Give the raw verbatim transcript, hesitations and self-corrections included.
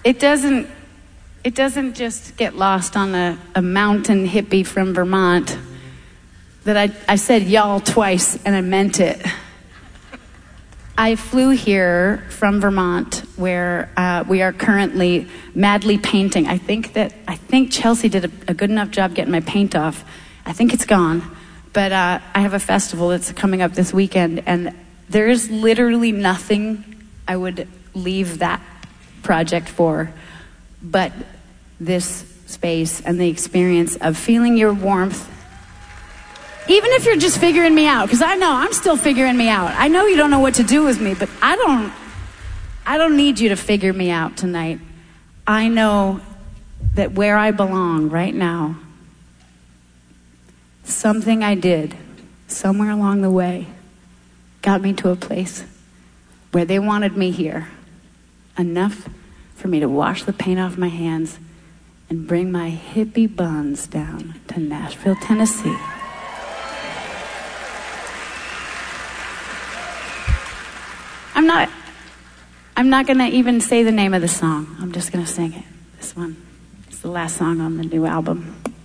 it doesn't it doesn't just get lost on a, a mountain hippie from Vermont that I, I said y'all twice and I meant it. I flew here from Vermont, where uh, we are currently madly painting. I think that I think Chelsea did a, a good enough job getting my paint off. I think it's gone, but uh, I have a festival that's coming up this weekend, and there is literally nothing I would leave that project for, but this space and the experience of feeling your warmth. Even if you're just figuring me out, because I know I'm still figuring me out. I know you don't know what to do with me, but I don't, I don't need you to figure me out tonight. I know that where I belong right now, something I did somewhere along the way got me to a place where they wanted me here, enough for me to wash the paint off my hands and bring my hippie buns down to Nashville, Tennessee. I'm not, I'm not going to even say the name of the song. I'm just going to sing it. This one. It's the last song on the new album.